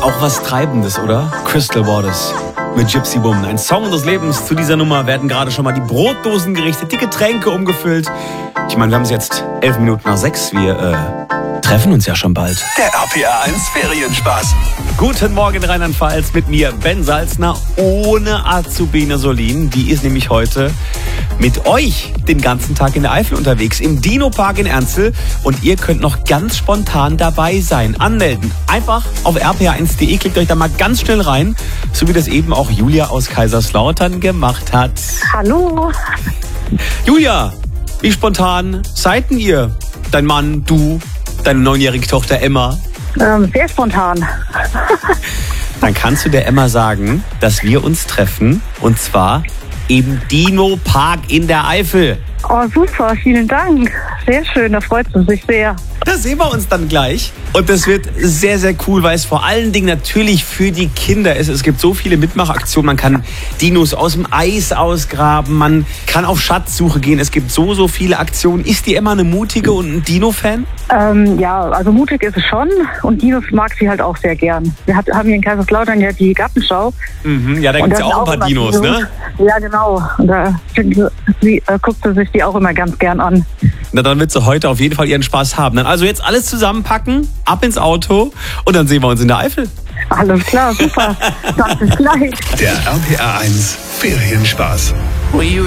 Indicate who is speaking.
Speaker 1: Auch was Treibendes, oder? Crystal Waters mit Gypsy Woman. Ein Song unseres Lebens. Zu dieser Nummer werden gerade schon mal die Brotdosen gerichtet, die Getränke umgefüllt. Ich meine, wir haben es jetzt 11 Minuten nach 6. Wir treffen uns ja schon bald.
Speaker 2: Der RPA 1 Ferienspaß.
Speaker 1: Guten Morgen Rheinland-Pfalz mit mir, Ben Salzner, ohne Azubine Solin. Die ist nämlich heute mit euch den ganzen Tag in der Eifel unterwegs, im Dino-Park in Ernstl. Und ihr könnt noch ganz spontan dabei sein. Anmelden. Einfach auf rpa1.de, klickt euch da mal ganz schnell rein. So wie das eben auch Julia aus Kaiserslautern gemacht hat.
Speaker 3: Hallo.
Speaker 1: Julia, wie spontan seid denn ihr? Dein Mann, du, deine 9-jährige Tochter Emma?
Speaker 3: Sehr spontan.
Speaker 1: Dann kannst du der Emma sagen, dass wir uns treffen. Und zwar im Dino-Park in der Eifel.
Speaker 3: Oh, super, vielen Dank. Sehr schön, da freut sie sich sehr.
Speaker 1: Da sehen wir uns dann gleich. Und das wird sehr, sehr cool, weil es vor allen Dingen natürlich für die Kinder ist. Es gibt so viele Mitmachaktionen. Man kann Dinos aus dem Eis ausgraben. Man kann auf Schatzsuche gehen. Es gibt so viele Aktionen. Ist die Emma eine mutige und ein Dino-Fan?
Speaker 3: Ja, also mutig ist es schon. Und Dinos mag sie halt auch sehr gern. Wir haben hier in Kaiserslautern ja die Gartenschau.
Speaker 1: Ja, da gibt es ja auch ein paar Dinos, ne?
Speaker 3: Ja, genau. Und da guckt sie sich die auch immer ganz gern an.
Speaker 1: Na, dann wird sie heute auf jeden Fall ihren Spaß haben. Dann also jetzt alles zusammenpacken, ab ins Auto und dann sehen wir uns in der Eifel.
Speaker 3: Alles klar, super. Bis gleich.
Speaker 2: Der RPA 1 Ferienspaß.